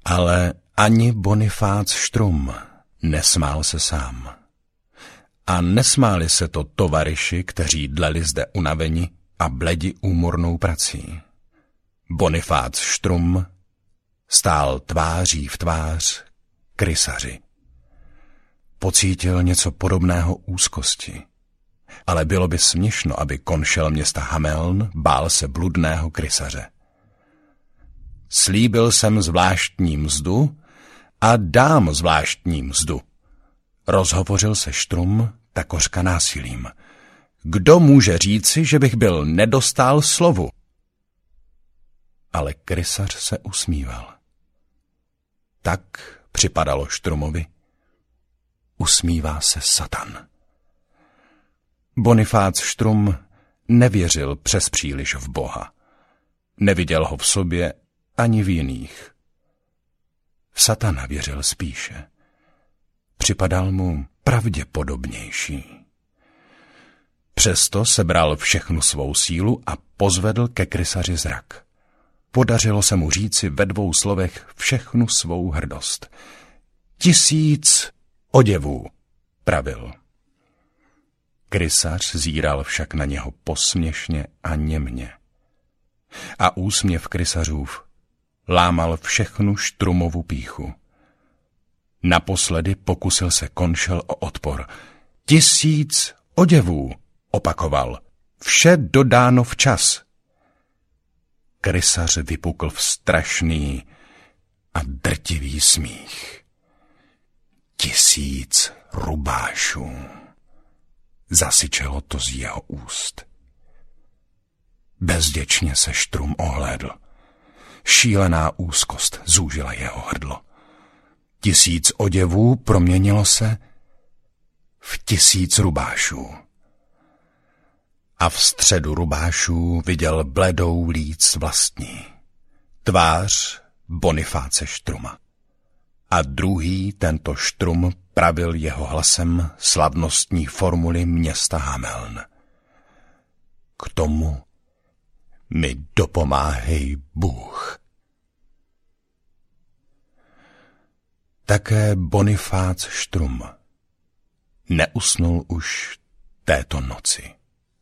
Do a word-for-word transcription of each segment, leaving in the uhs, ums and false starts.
Ale ani Bonifác Štrum nesmál se sám. A nesmáli se to tovaryši, kteří dleli zde unaveni a bledi úmornou prací. Bonifác Štrum stál tváří v tvář krysaři. Pocítil něco podobného úzkosti, ale bylo by směšno, aby konšel města Hameln bál se bludného krysaře. Slíbil jsem zvláštní mzdu a dám zvláštní mzdu. Rozhovořil se Štrum takořka násilím. Kdo může říci, že bych byl nedostál slovu? Ale krysař se usmíval. Tak připadalo Štrumovi. Usmívá se Satan. Bonifác Štrum nevěřil přes příliš v Boha. Neviděl ho v sobě ani v jiných. V Satana věřil spíše. Připadal mu pravděpodobnější. Přesto sebral všechnu svou sílu a pozvedl ke krysaři zrak. Podařilo se mu říci ve dvou slovech všechnu svou hrdost. Tisíc oděvů, pravil. Krysař zíral však na něho posměšně a němně. A úsměv krysařův lámal všechnu Štrumovu pýchu. Naposledy pokusil se konšel o odpor. Tisíc oděvů, opakoval. Vše dodáno včas. Krysař vypukl v strašný a drtivý smích. Tisíc rubášů. Zasyčelo to z jeho úst. Bezděčně se Štrum ohlédl. Šílená úzkost zúžila jeho hrdlo. Tisíc oděvů proměnilo se v tisíc rubášů. A v středu rubášů viděl bledou líc vlastní. Tvář Bonifáce Štruma. A druhý tento Štrum pravil jeho hlasem slavnostní formuly města Hameln. K tomu mi dopomáhej Bůh. Také Bonifác Štrum neusnul už této noci.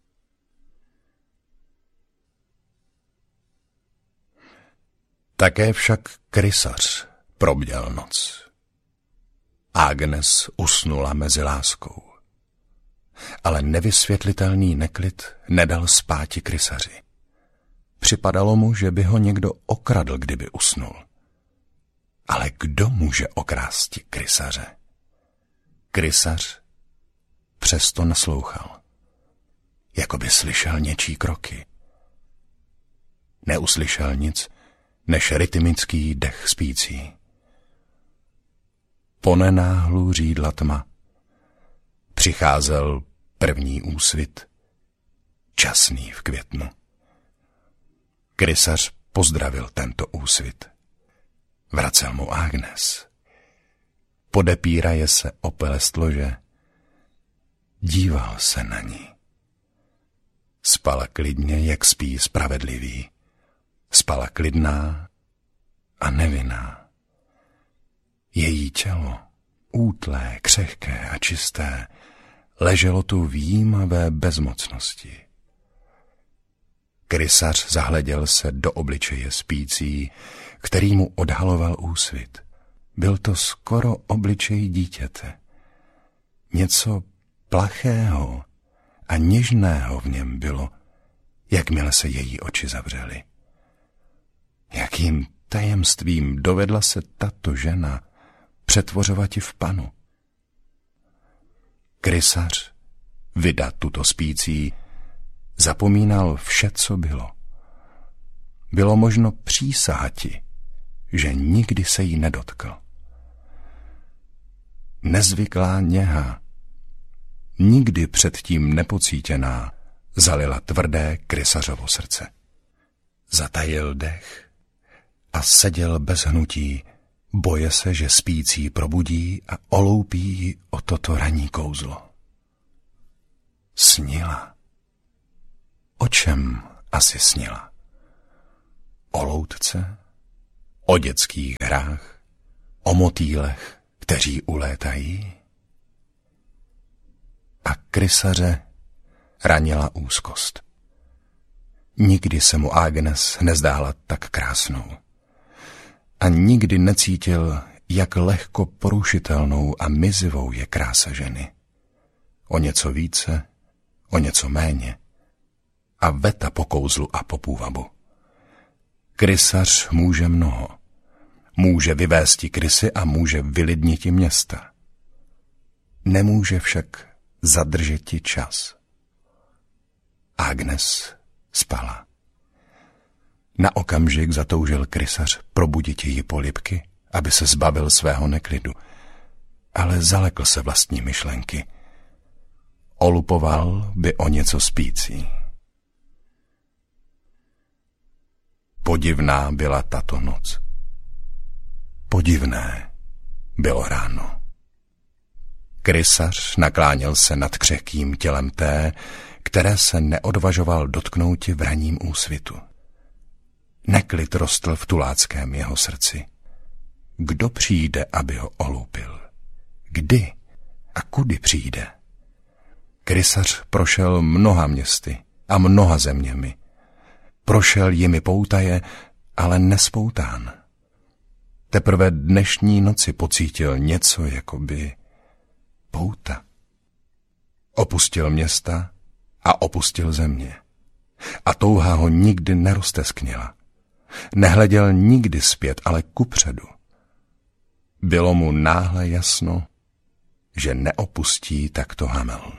Také však krysař probděl noc. Agnes usnula mezi láskou. Ale nevysvětlitelný neklid nedal spáti krysaři. Připadalo mu, že by ho někdo okradl, kdyby usnul. Ale kdo může okrásti krysaře? Krysař přesto naslouchal. Jako by slyšel něčí kroky. Neuslyšel nic, než rytmický dech spící. Ponenáhlu řídla tma. Přicházel první úsvit, časný v květnu. Krysař pozdravil tento úsvit. Vracel mu Agnes. Podepíraje se o pelestlože, díval se na ní. Spala klidně, jak spí spravedlivý. Spala klidná a nevinná. Její tělo, útlé, křehké a čisté, leželo tu v jímavé bezmocnosti. Krysař zahleděl se do obličeje spící, který mu odhaloval úsvit. Byl to skoro obličej dítěte. Něco plachého a něžného v něm bylo, jakmile se její oči zavřely. Jakým tajemstvím dovedla se tato žena přetvořovati v panu? Krysař, vydat tuto spící, zapomínal vše, co bylo. Bylo možno přísahati, že nikdy se jí nedotkl. Nezvyklá něha, nikdy předtím nepocítěná, zalila tvrdé krysařovo srdce. Zatajil dech a seděl bez hnutí, boje se, že spící probudí a oloupí ji o toto ranní kouzlo. Snila. O čem asi snila? O loutce? O dětských hrách, o motýlech, kteří ulétají. A krysaře ranila úzkost. Nikdy se mu Agnes nezdála tak krásnou. A nikdy necítil, jak lehko porušitelnou a mizivou je krása ženy. O něco více, o něco méně. A veta po kouzlu a po půvabu. Krysař může mnoho. Může vyvésti krysy a může vylidniti města. Nemůže však zadržeti čas. Agnes spala. Na okamžik zatoužil krysař probudit její polibky, aby se zbavil svého neklidu, ale zalekl se vlastní myšlenky. Olupoval by o něco spící. Podivná byla tato noc. Podivné bylo ráno. Krysař nakláněl se nad křehkým tělem té, které se neodvažoval dotknouti v ranním úsvitu. Neklid rostl v tuláckém jeho srdci. Kdo přijde, aby ho olupil? Kdy a kudy přijde? Krysař prošel mnoha městy a mnoha zeměmi. Prošel jimi poutaje, ale nespoután. Teprve dnešní noci pocítil něco jakoby pouta. Opustil města a opustil země. A touha ho nikdy neroztesknila. Nehleděl nikdy zpět, ale kupředu. Bylo mu náhle jasno, že neopustí takto Hameln.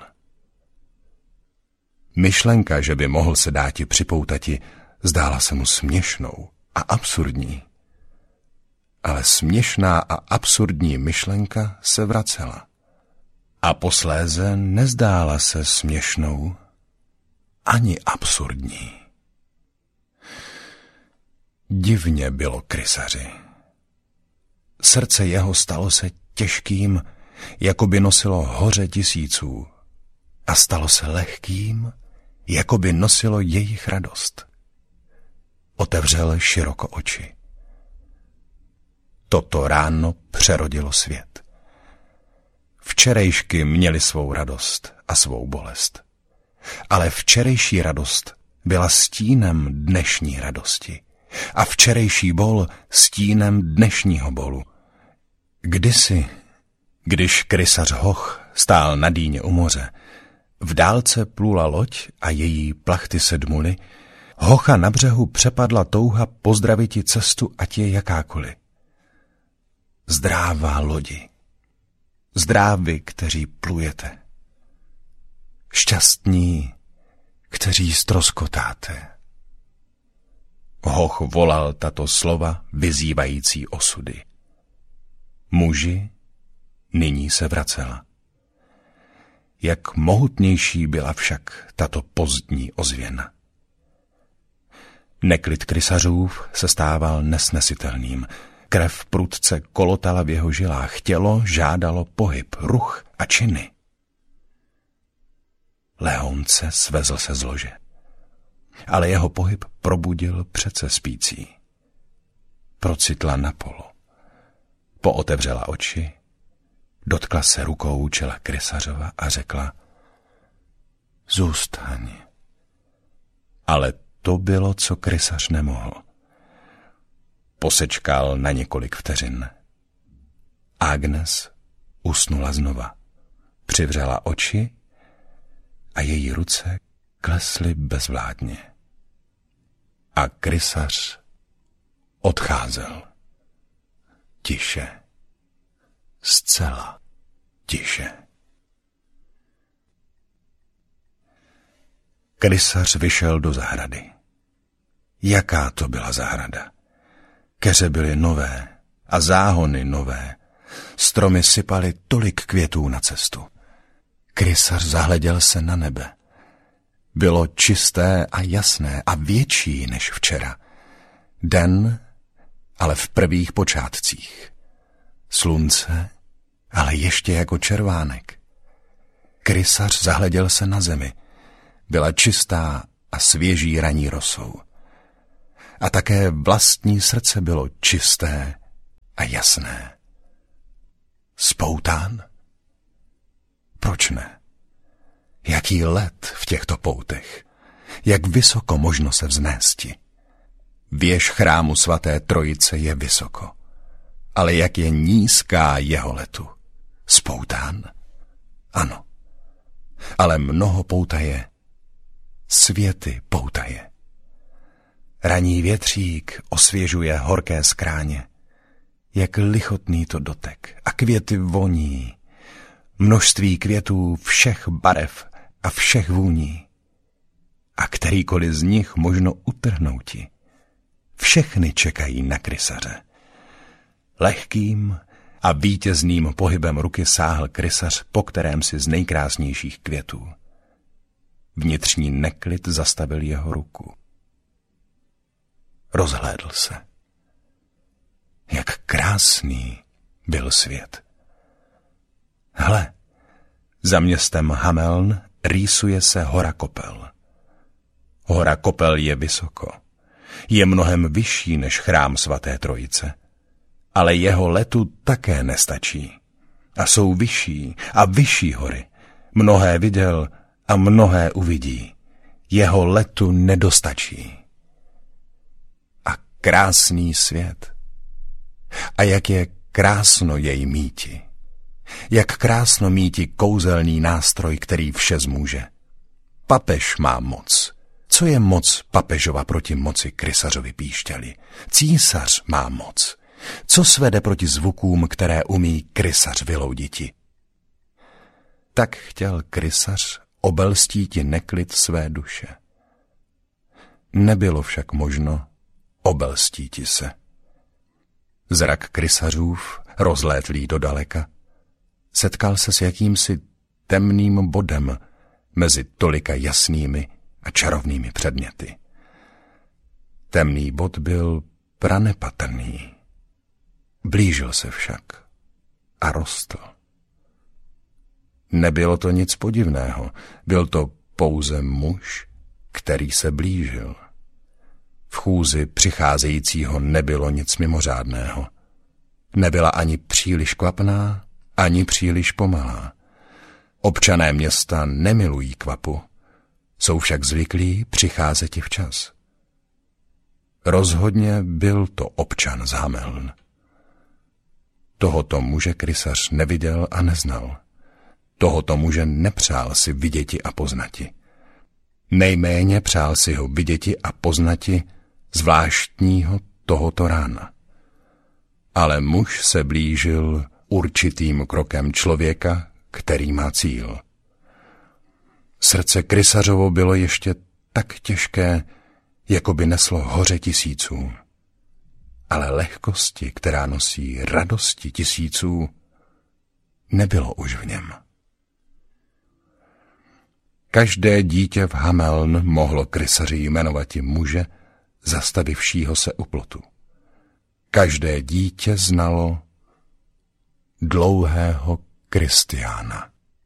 Myšlenka, že by mohl se dáti připoutati, zdála se mu směšnou a absurdní. Ale směšná a absurdní myšlenka se vracela. A posléze nezdála se směšnou ani absurdní. Divně bylo krysaři. Srdce jeho stalo se těžkým, jako by nosilo hoře tisíců, a stalo se lehkým, jako by nosilo jejich radost. Otevřel široko oči. Toto ráno přerodilo svět. Včerejšky měli svou radost a svou bolest. Ale včerejší radost byla stínem dnešní radosti. A včerejší bol stínem dnešního bolu. Kdysi, když krysař Hoch stál na dýně u moře, v dálce plula loď a její plachty se dmuly, Hocha na břehu přepadla touha pozdraviti cestu, ať je jakákoliv. Zdrává lodi, zdrávi, kteří plujete. Šťastní, kteří ztroskotáte. Hoch volal tato slova vyzývající osudy. Muži nyní se vracela. Jak mohutnější byla však tato pozdní ozvěna. Neklid krysařův se stával nesnesitelným. Krev prudce kolotala v jeho žilách. Tělo žádalo pohyb, ruch a činy. Leonce svezl se z lože. Ale jeho pohyb probudil přece spící. Procitla na polo. Pootevřela oči, dotkla se rukou čela krysařova a řekla: Zůstaň. Ale to bylo, co krysař nemohl. Posečkal na několik vteřin. Agnes usnula znova. Přivřela oči a její ruce klesly bezvládně. A krysař odcházel. Tiše. Zcela tiše. Krysař vyšel do zahrady. Jaká to byla zahrada? Keře byly nové a záhony nové. Stromy sypaly tolik květů na cestu. Krysař zahleděl se na nebe. Bylo čisté a jasné a větší než včera. Den, ale v prvých počátcích. Slunce, ale ještě jako červánek. Krysař zahleděl se na zemi. Byla čistá a svěží raní rosou. a také vlastní srdce bylo čisté a jasné. Spoután? Proč ne? Jaký let v těchto poutech? Jak vysoko možno se vznésti? Věž chrámu svaté Trojice je vysoko, ale jak je nízká jeho letu? Spoután? Ano, ale mnoho poutaje, světy poutaje. Raní větřík osvěžuje horké skráně, jak lichotný to dotek, a květy voní, množství květů všech barev a všech vůní. A kterýkoliv z nich možno utrhnouti, všechny čekají na krysaře. Lehkým a vítězným pohybem ruky sáhl krysař po kterém si z nejkrásnějších květů. Vnitřní neklid zastavil jeho ruku. Rozhlédl se. Jak krásný byl svět. Hle, za městem Hameln rýsuje se hora Kopel. Hora Kopel je vysoko. Je mnohem vyšší než chrám svaté Trojice. Ale jeho letu také nestačí. A jsou vyšší a vyšší hory. Mnohé viděl a mnohé uvidí. Jeho letu nedostačí. A krásný svět. A jak je krásno jej míti. Jak krásno míti kouzelný nástroj, který vše zmůže. Papež má moc. Co je moc papežova proti moci krysařovi píšťaly? Císař má moc. Co svede proti zvukům, které umí krysař vylouditi? Tak chtěl krysař obelstíti neklid své duše. Nebylo však možno obelstíti se. Zrak krysařův, rozlétlý do daleka, setkal se s jakýmsi temným bodem mezi tolika jasnými a čarovnými předměty. Temný bod byl pranepatrný. Blížil se však a rostl. Nebylo to nic podivného, byl to pouze muž, který se blížil. V chůzi přicházejícího nebylo nic mimořádného. Nebyla ani příliš kvapná, ani příliš pomalá. Občané města nemilují kvapu, jsou však zvyklí přicházeti včas. Rozhodně byl to občan z Hameln. Tohoto muže krysař neviděl a neznal. Tohoto muže nepřál si viděti a poznati. Nejméně přál si ho viděti a poznati zvláštního tohoto rána. Ale muž se blížil určitým krokem člověka, který má cíl. Srdce krysařovo bylo ještě tak těžké, jako by neslo hoře tisíců. Ale lehkosti, která nosí radosti tisíců, nebylo už v něm. Každé dítě v Hameln mohlo krysaři jmenovati muže, zastavivšího se u plotu. Každé dítě znalo dlouhého Kristiána.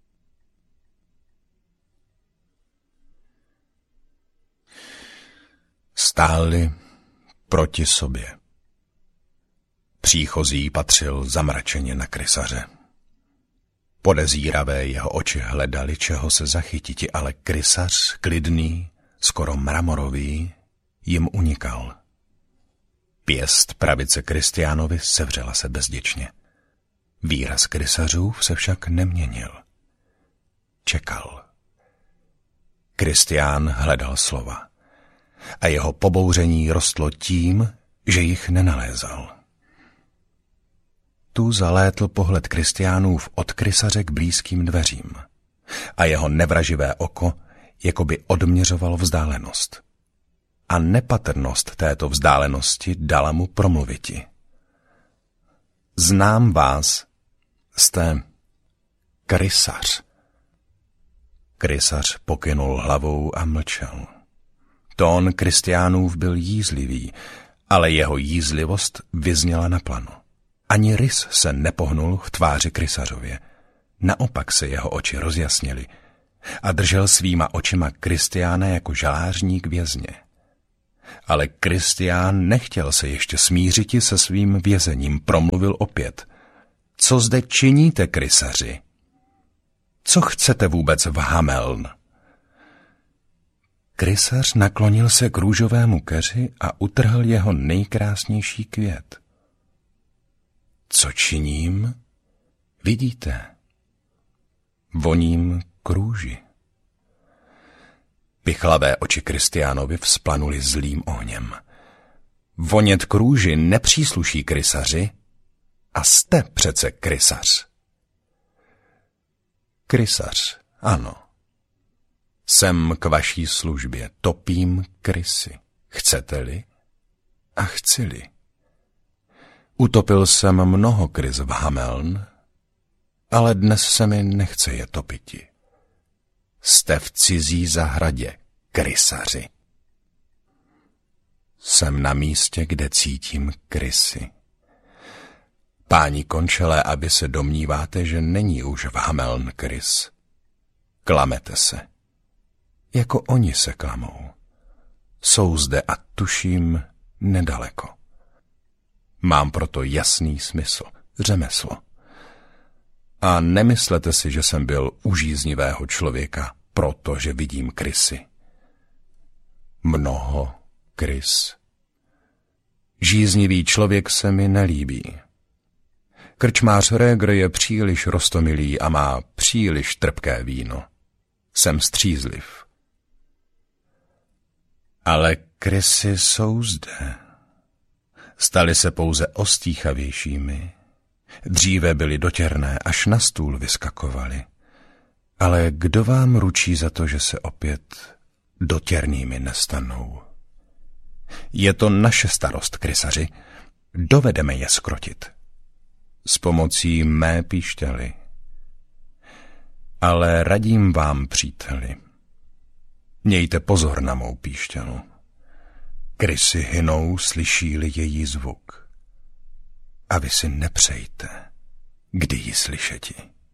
Stáli proti sobě. Příchozí patřil zamračeně na krysaře. Podezíravé jeho oči hledali, čeho se zachytiti, ale krysař, klidný, skoro mramorový, jim unikal. Pěst pravice Kristiánovi sevřela se bezděčně. Výraz krysařův se však neměnil. Čekal. Kristián hledal slova. A jeho pobouření rostlo tím, že jich nenalézal. Tu zalétl pohled Kristiánův od krysaře k blízkým dveřím a jeho nevraživé oko jakoby odměřovalo vzdálenost. A nepatrnost této vzdálenosti dala mu promluviti. Znám vás, jste krysař. Krysař pokynul hlavou a mlčel. Tón Kristiánův byl jízlivý, ale jeho jízlivost vyzněla naplano. Ani rys se nepohnul v tváři krysařově. Naopak se jeho oči rozjasnily a držel svýma očima Kristiána jako žalářník vězně. Ale Kristián nechtěl se ještě smířiti se svým vězením, promluvil opět. Co zde činíte, krysaři? Co chcete vůbec v Hameln? Krysař naklonil se k růžovému keři a utrhl jeho nejkrásnější květ. Co činím? Vidíte. Voním k růži. Pichlavé oči Kristiánovi vzplanuly zlým ohněm. Vonět k růži nepřísluší krysaři a jste přece krysař. Krysař, ano. Jsem k vaší službě, topím krysy. Chcete-li? A chci-li. Utopil jsem mnoho krys v Hameln, ale dnes se mi nechce je topiti. Jste v cizí zahradě, krysaři. Jsem na místě, kde cítím krysy. Páni končelé, aby se domníváte, že není už v Hameln krys. Klamete se. Jako oni se klamou. Jsou zde a tuším nedaleko. Mám proto jasný smysl, řemeslo. A nemyslete si, že jsem byl u žíznivého člověka, protože vidím krysy. Mnoho krys. Žíznivý člověk se mi nelíbí. Krčmář Régr je příliš roztomilý a má příliš trpké víno. Jsem střízliv. Ale krysy jsou zde. Staly se pouze ostýchavějšími. Dříve byly dotěrné, až na stůl vyskakovaly. Ale kdo vám ručí za to, že se opět dotěrnými nestanou? Je to naše starost, krysaři. Dovedeme je skrotit. S pomocí mé píšťaly. Ale radím vám, příteli, mějte pozor na mou píšťalu. Krysy hynou, slyší-li její zvuk. A vy si nepřejte, kdy ji slyšeti.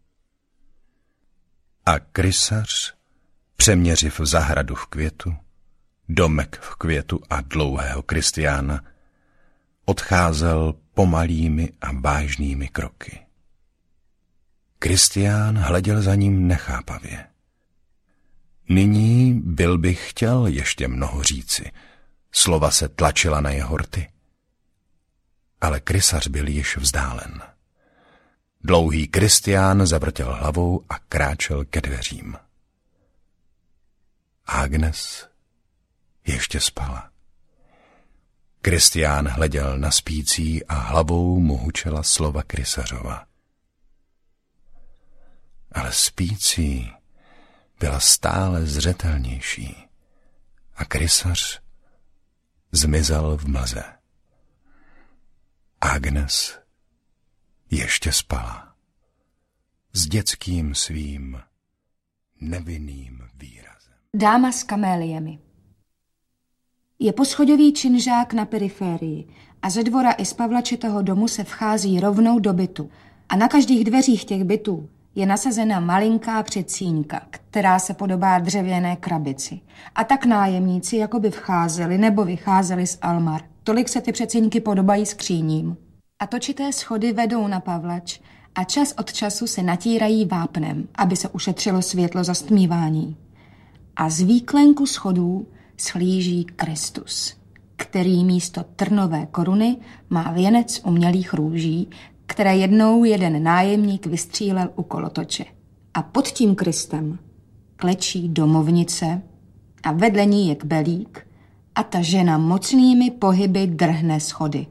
A krysař, přeměřiv zahradu v květu, domek v květu a dlouhého Kristiána, odcházel pomalými a vážnými kroky. Kristián hleděl za ním nechápavě. Nyní byl bych chtěl ještě mnoho říci, slova se tlačila na jeho rty. Ale krysař byl již vzdálen. Dlouhý Kristián zavrtěl hlavou a kráčel ke dveřím. Agnes ještě spala. Kristián hleděl na spící a hlavou mu hučela slova krysařova. Ale spící byla stále zřetelnější a krysař zmizel v mlze. Agnes ještě spala s dětským svým nevinným výrazem. Dáma s kaméliemi. Je poschodový činžák na periférii a ze dvora i z pavlačitého domu se vchází rovnou do bytu a na každých dveřích těch bytů je nasazena malinká předsíňka, která se podobá dřevěné krabici. A tak nájemníci jakoby vcházeli nebo vycházeli z almar. Tolik se ty předsíňky podobají skříním. A točité schody vedou na pavlač a čas od času se natírají vápnem, aby se ušetřilo světlo zastmívání. A z výklenku schodů schlíží Kristus, který místo trnové koruny má věnec umělých růží, které jednou jeden nájemník vystřílel u kolotoče. A pod tím Kristem klečí domovnice a vedle ní je kbelík a ta žena mocnými pohyby drhne schody.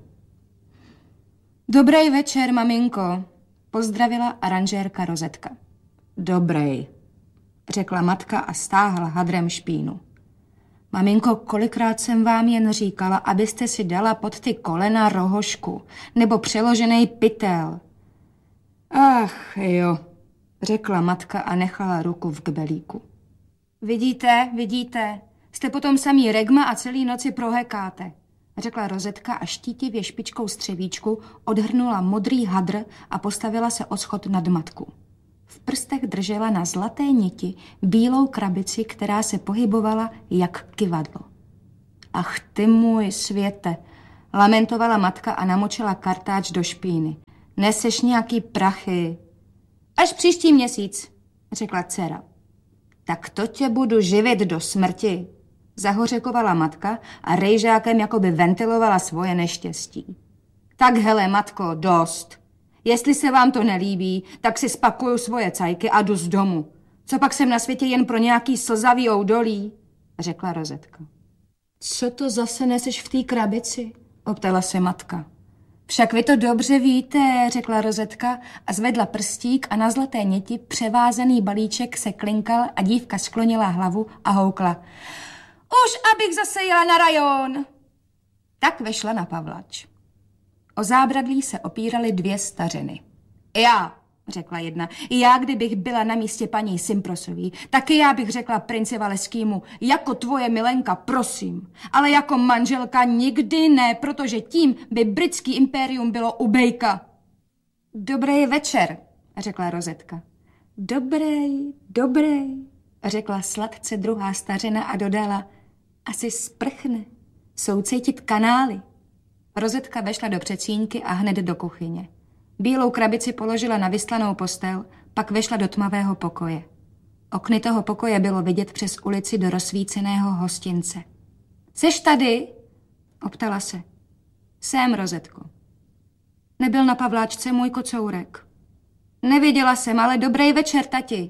Dobrý večer, maminko, pozdravila aranžérka Rozetka. Dobrý, řekla matka a stáhla hadrem špínu. Maminko, kolikrát jsem vám jen říkala, abyste si dala pod ty kolena rohošku nebo přeložený pytel. Ach jo, řekla matka a nechala ruku v kbelíku. Vidíte, vidíte, jste potom samý regma a celý noci prohekáte, řekla Rozetka a štítivě špičkou střevíčku odhrnula modrý hadr a postavila se o schod nad matku. V prstech držela na zlaté niti bílou krabici, která se pohybovala jak kyvadlo. Ach ty můj světe, lamentovala matka a namočila kartáč do špíny. Neseš nějaký prachy. Až příští měsíc, řekla dcera. Tak to tě budu živit do smrti, zahořekovala matka a rejžákem jakoby ventilovala svoje neštěstí. Tak hele, matko, dost. Jestli se vám to nelíbí, tak si spakuju svoje cajky a jdu z domu. Co pak jsem na světě jen pro nějaký slzavý oudolí, řekla Rozetka. Co to zase neseš v té krabici, optala se matka. Však vy to dobře víte, řekla Rozetka a zvedla prstík a na zlaté niti převázený balíček se klinkal a dívka sklonila hlavu a houkla. Už abych zase jela na rajon. Tak vešla na pavlač. O zábradlí se opíraly dvě stařeny. Já, řekla jedna, já kdybych byla na místě paní Simprosový, taky já bych řekla princi Valeskýmu, jako tvoje milenka, prosím, ale jako manželka nikdy ne, protože tím by britský impérium bylo u bejka. Dobrý večer, řekla Rozetka. Dobrý, dobrý, řekla sladce druhá stařena a dodala, asi sprchne, jsou cítit kanály. Rozetka vešla do předsíňky a hned do kuchyně. Bílou krabici položila na vyslanou postel, pak vešla do tmavého pokoje. Okny toho pokoje bylo vidět přes ulici do rozsvíceného hostince. Seš tady? Optala se. Jsem, Rozetko. Nebyl na pavláčce můj kocourek. Neviděla jsem, ale dobrý večer, tati,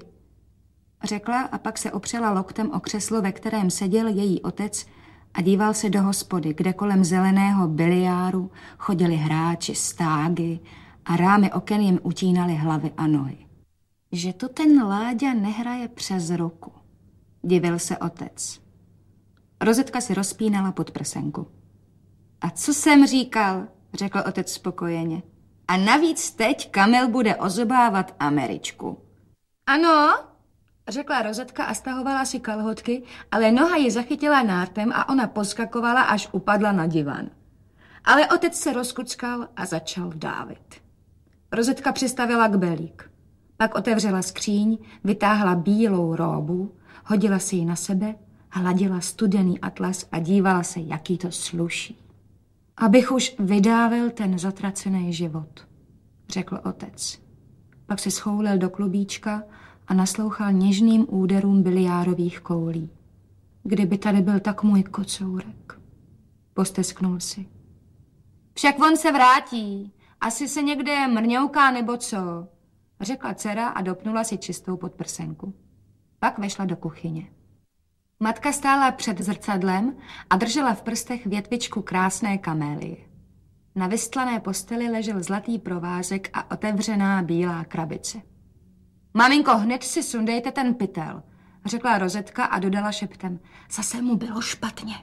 řekla a pak se opřela loktem o křeslo, ve kterém seděl její otec a díval se do hospody, kde kolem zeleného biliáru chodili hráči, stágy a rámy oken jim utínaly hlavy a nohy. Že to ten Láďa nehraje přes ruku, divil se otec. Rozetka si rozpínala podprsenku. A co jsem říkal, řekl otec spokojeně. A navíc teď Kamil bude ozobávat Američku. Ano, řekla Rozetka a stahovala si kalhotky, ale noha ji zachytila nártem a ona poskakovala, až upadla na divan. Ale otec se rozkuckal a začal dávit. Rozetka přistavila kbelík. Pak otevřela skříň, vytáhla bílou róbu, hodila si ji na sebe, hladila studený atlas a dívala se, jaký to sluší. Abych už vydávil ten zatracený život, řekl otec. Pak se schoulil do klubíčka a naslouchal něžným úderům biliárových koulí. Kdyby tady byl tak můj kocourek, postesknul si. Však on se vrátí, asi se někde mrňouká nebo co, řekla dcera a dopnula si čistou podprsenku. Pak vešla do kuchyně. Matka stála před zrcadlem a držela v prstech větvičku krásné kamélie. Na vystlané posteli ležel zlatý provázek a otevřená bílá krabice. Maminko, hned si sundejte ten pytel, řekla Rozetka a dodala šeptem. Zase mu bylo špatně.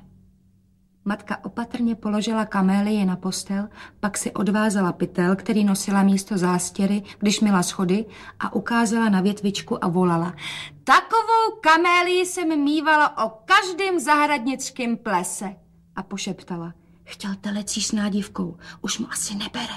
Matka opatrně položila kamélii na postel, pak si odvázala pytel, který nosila místo zástěry, když myla schody, a ukázala na větvičku a volala. Takovou kamélii jsem mívala o každém zahradnickém plese. A pošeptala. Chtěl telecí s nádívkou, už mu asi nebere.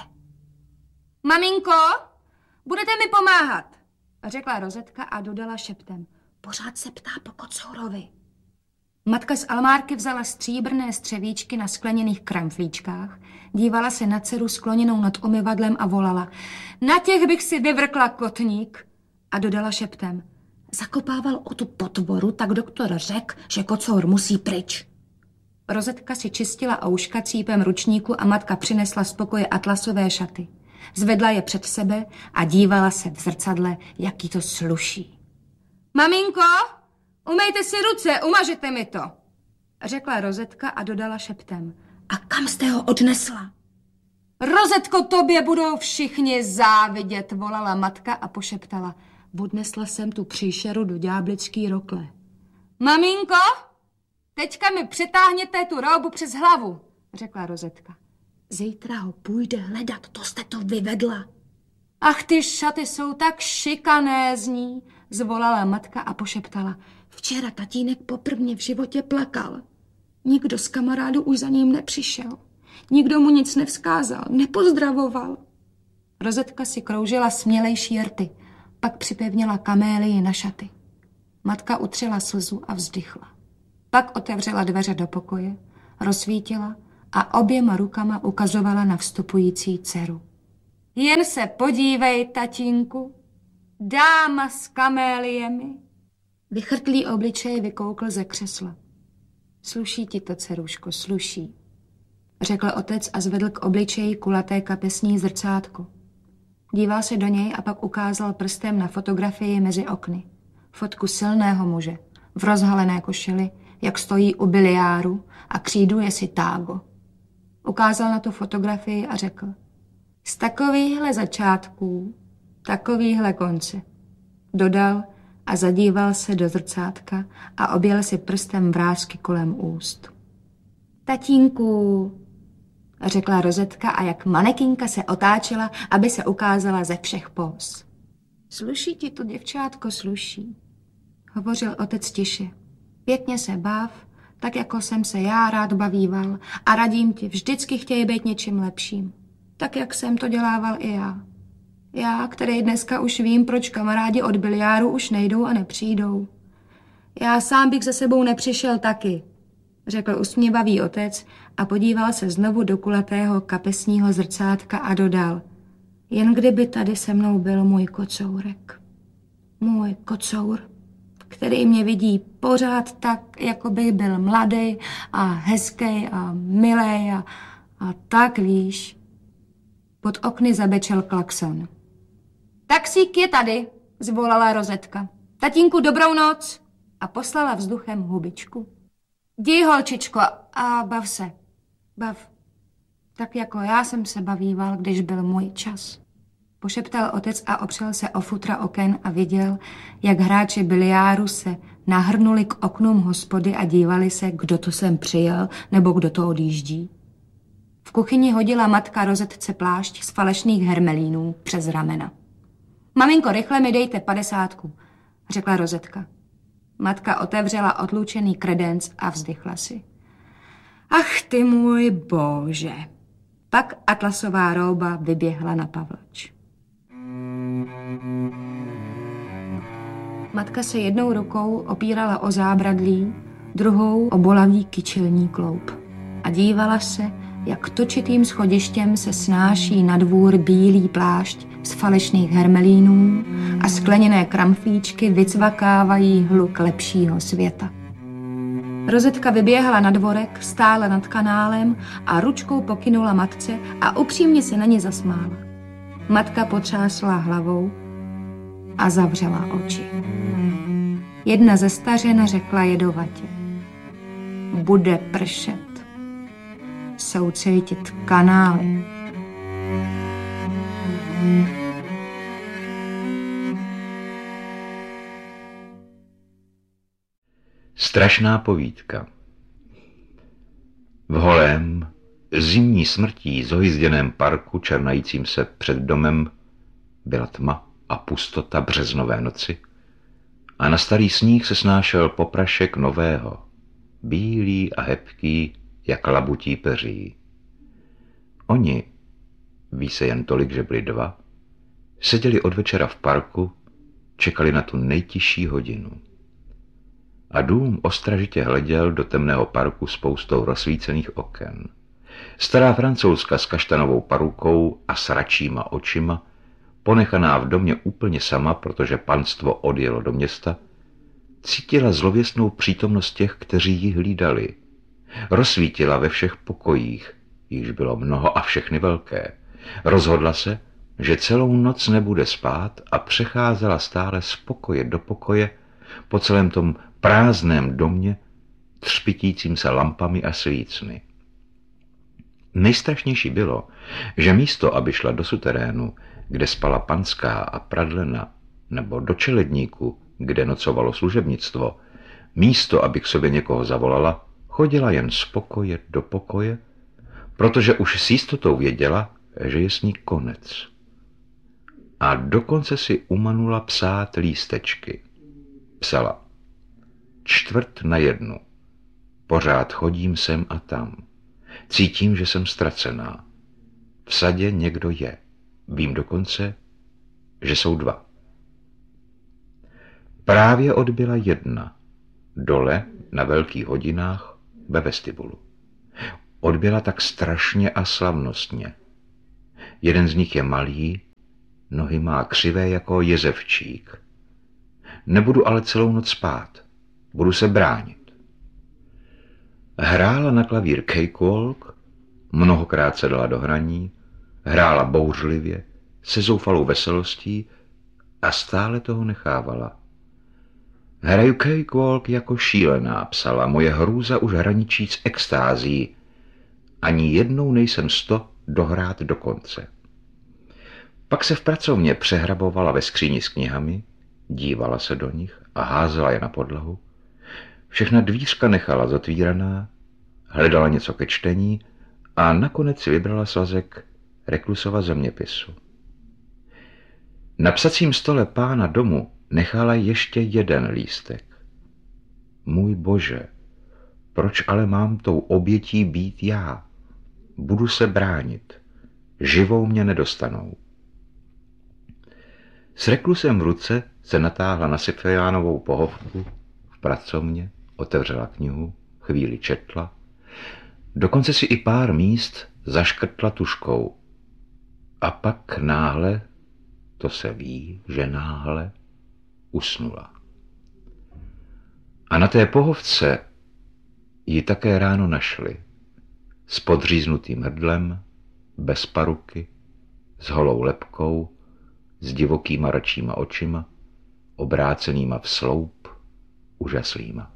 Maminko, budete mi pomáhat, řekla Rozetka a dodala šeptem. Pořád se ptá po kocourovi. Matka z almárky vzala stříbrné střevíčky na skleněných kramflíčkách, dívala se na dceru skloněnou nad umyvadlem a volala. Na těch bych si vyvrkla kotník. A dodala šeptem. Zakopával o tu potvoru, tak doktor řekl, že kocour musí pryč. Rozetka si čistila ouška cípem ručníku a matka přinesla z pokoje atlasové šaty. Zvedla je před sebe a dívala se v zrcadle, jaký to sluší. Maminko, umejte si ruce, umažete mi to, řekla Rozetka a dodala šeptem. A kam jste ho odnesla? Rozetko, tobě budou všichni závidět, volala matka a pošeptala. Odnesla jsem tu příšeru do ďáblický rokle. Maminko, teďka mi přitáhněte tu róbu přes hlavu, řekla Rozetka. Zítra ho půjde hledat, to jste to vyvedla. Ach, ty šaty jsou tak šikanézní, zvolala matka a pošeptala. Včera tatínek poprvně v životě plakal. Nikdo z kamarádů už za ním nepřišel. Nikdo mu nic nevzkázal, nepozdravoval. Rozetka si kroužila smělejší rty, pak připevnila kamélii na šaty. Matka utřela slzu a vzdychla. Pak otevřela dveře do pokoje, rozsvítila a oběma rukama ukazovala na vstupující dceru. Jen se podívej, tatínku, dáma s kaméliemi. Vychrtlý obličej vykoukl ze křesla. Sluší ti to, dceruško, sluší, řekl otec a zvedl k obličeji kulaté kapesní zrcátko. Díval se do něj a pak ukázal prstem na fotografii mezi okny. Fotku silného muže, v rozhalené košili, jak stojí u biliáru a kříduje si tágo. Ukázal na tu fotografii a řekl: z takovýchhle začátků, takovýhle konce. Dodal a zadíval se do zrcátka a objel si prstem vrásky kolem úst. Tatínku, řekla Rozetka a jak manekinka se otáčela, aby se ukázala ze všech póz. Sluší ti to, děvčátko, sluší, hovořil otec tiše. Pěkně se bav, tak jako jsem se já rád bavíval a radím ti, vždycky chtěj být něčím lepším. Tak, jak jsem to dělával i já. Já, který dneska už vím, proč kamarádi od biliáru už nejdou a nepřijdou. Já sám bych za sebou nepřišel taky, řekl usměvavý otec a podíval se znovu do kulatého kapesního zrcátka a dodal: jen kdyby tady se mnou byl můj kocourek. Můj kocour, který mě vidí pořád tak, jako bych byl mladý a hezký a milý a, a tak, víš. Pod okny zabečel klakson. Taxík je tady, zvolala Rozetka. Tatínku, dobrou noc. A poslala vzduchem hubičku. Jdi, holčičko, a bav se. Bav. Tak jako já jsem se bavíval, když byl můj čas. Pošeptal otec a opřel se o futra oken a viděl, jak hráči biliáru se nahrnuli k oknům hospody a dívali se, kdo to sem přijel nebo kdo to odjíždí. V kuchyni hodila matka Rozetce plášť z falešných hermelínů přes ramena. Maminko, rychle mi dejte padesátku, řekla Rozetka. Matka otevřela otlučený kredenc a vzdychla si. Ach ty můj bože. Pak atlasová rouba vyběhla na pavlač. Matka se jednou rukou opírala o zábradlí, druhou o bolavý kyčelní kloup a dívala se, jak točitým schodištěm se snáší na dvůr bílý plášť z falešných hermelínů a skleněné kramflíčky vycvakávají hluk lepšího světa. Rozetka vyběhla na dvorek, stála nad kanálem a ručkou pokynula matce a upřímně se na ně zasmála. Matka potřásla hlavou a zavřela oči. Jedna ze stařen řekla jedovatě: bude pršet. Jsou cítit kanály. Strašná povídka. V holém, zimní smrtí zohyzděném parku černajícím se před domem byla tma a pustota březnové noci a na starý sníh se snášel poprašek nového, bílý a hebký, jak labutí peří. Oni, ví se jen tolik, že byli dva, seděli od večera v parku, čekali na tu nejtižší hodinu. A dům ostražitě hleděl do temného parku spoustou rozsvícených oken. Stará Francouzka s kaštanovou parukou a sračíma očima, ponechaná v domě úplně sama, protože panstvo odjelo do města, cítila zlověstnou přítomnost těch, kteří ji hlídali. Rozsvítila ve všech pokojích, jichž bylo mnoho a všechny velké. Rozhodla se, že celou noc nebude spát a přecházela stále z pokoje do pokoje po celém tom prázdném domě, třpitícím se lampami a svícny. Nejstrašnější bylo, že místo, aby šla do suterénu, kde spala panská a pradlena, nebo do čeledníku, kde nocovalo služebnictvo, místo, aby k sobě někoho zavolala, chodila jen z pokoje do pokoje, protože už s jistotou věděla, že je s ní konec. A dokonce si umanula psát lístečky. Psala: čtvrt na jednu. Pořád chodím sem a tam. Cítím, že jsem ztracená. V sadě někdo je. Vím dokonce, že jsou dva. Právě odbyla jedna. Dole, na velkých hodinách, ve vestibulu. odbyla tak strašně a slavnostně. Jeden z nich je malý, nohy má křivé jako jezevčík. Nebudu ale celou noc spát, budu se bránit. Hrála na klavír cakewalk, mnohokrát se dala do hraní, hrála bouřlivě, se zoufalou veselostí a stále toho nechávala. Hraju cakewalk jako šílená, psala, moje hrůza už hraničí s extází. Ani jednou nejsem sto dohrát do konce. Pak se v pracovně přehrabovala ve skříni s knihami, dívala se do nich a házela je na podlahu. Všechna dvířka nechala zotvíraná, hledala něco ke čtení a nakonec si vybrala svazek Reklusova zeměpisu. Na psacím stole pána domu nechala ještě jeden lístek. Můj Bože, proč ale mám tou obětí být já? Budu se bránit. Živou mě nedostanou. S Reklusem v ruce se natáhla na Cipriánovou pohovku v pracovně, otevřela knihu, chvíli četla, dokonce si i pár míst zaškrtla tužkou. A pak náhle, to se ví, že náhle, usnula. A na té pohovce ji také ráno našli. S podříznutým hrdlem, bez paruky, s holou lebkou, s divokýma račíma očima, obrácenýma v sloup, úžaslýma.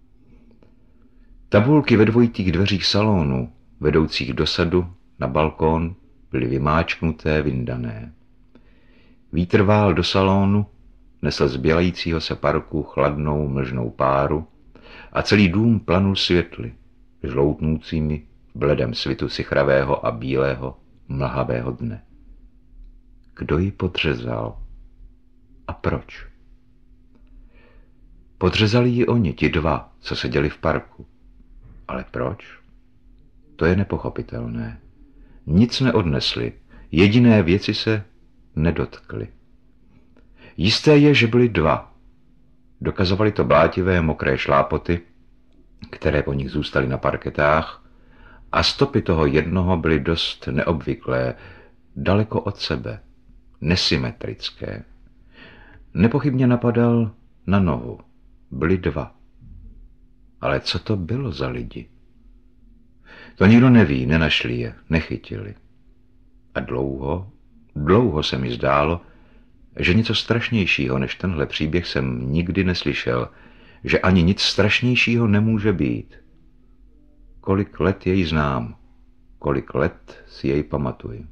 Tabulky ve dvojitých dveřích salonu, vedoucích do sadu na balkón, byly vymáčknuté, vyndané. Vítr vál do salonu, nesl z bělajícího se parku chladnou mlžnou páru a celý dům planul světly, žloutnoucími v bledém svitu sichravého a bílého mlhavého dne. Kdo ji podřezal? A proč? Podřezali ji oni, ti dva, co seděli v parku. Ale proč? To je nepochopitelné. Nic neodnesli, jediné věci se nedotkli. Jisté je, že byli dva. Dokazovali to blátivé mokré šlápoty, které po nich zůstaly na parketách, a stopy toho jednoho byly dost neobvyklé, daleko od sebe, nesymetrické. Nepochybně napadal na nohu. Byli dva. Ale co to bylo za lidi? To nikdo neví, nenašli je, nechytili. A dlouho, dlouho se mi zdálo, že něco strašnějšího než tenhle příběh jsem nikdy neslyšel, že ani nic strašnějšího nemůže být. Kolik let jej znám, kolik let si jej pamatuji.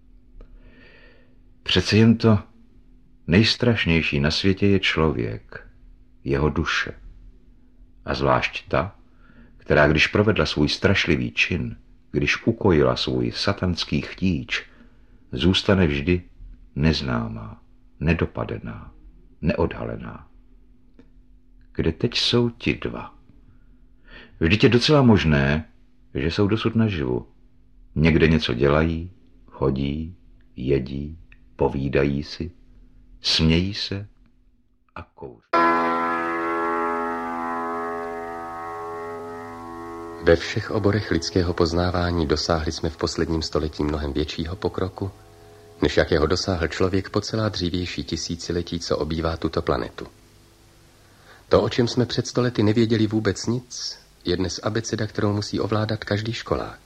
Přece jen to nejstrašnější na světě je člověk, jeho duše. A zvlášť ta, která když provedla svůj strašlivý čin, když ukojila svůj satanský chtíč, zůstane vždy neznámá, nedopadená, neodhalená. Kde teď jsou ti dva? Vždyť je docela možné, že jsou dosud naživu. Někde něco dělají, chodí, jedí, povídají si, smějí se a kouří. Ve všech oborech lidského poznávání dosáhli jsme v posledním století mnohem většího pokroku, než jakého dosáhl člověk po celá dřívější tisíciletí, co obývá tuto planetu. To, o čem jsme před stolety nevěděli vůbec nic, je dnes abeceda, kterou musí ovládat každý školák.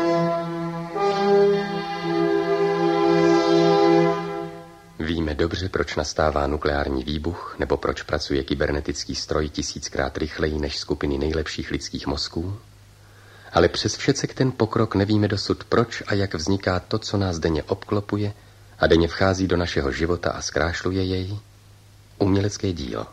Víme dobře, proč nastává nukleární výbuch, nebo proč pracuje kybernetický stroj tisíckrát rychleji než skupiny nejlepších lidských mozků, ale přes všecek ten pokrok nevíme dosud, proč a jak vzniká to, co nás denně obklopuje a denně vchází do našeho života a zkrášluje jej, umělecké dílo.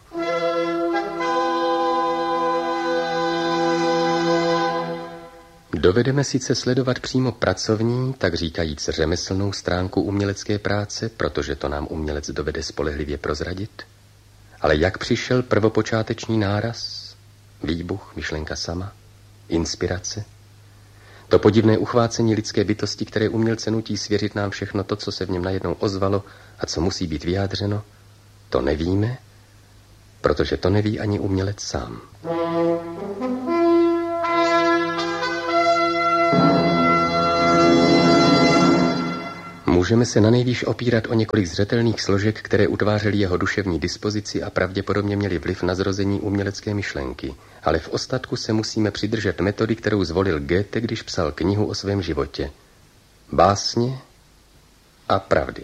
Dovedeme sice sledovat přímo pracovní, tak říkajíc řemeslnou stránku umělecké práce, protože to nám umělec dovede spolehlivě prozradit, ale jak přišel prvopočáteční náraz, výbuch, myšlenka sama, inspirace, to podivné uchvácení lidské bytosti, které umělce nutí svěřit nám všechno to, co se v něm najednou ozvalo a co musí být vyjádřeno, to nevíme, protože to neví ani umělec sám. Můžeme se na nejvýš opírat o několik zřetelných složek, které utvářely jeho duševní dispozici a pravděpodobně měly vliv na zrození umělecké myšlenky, ale v ostatku se musíme přidržet metody, kterou zvolil Goethe, když psal knihu o svém životě. Básně a pravdy.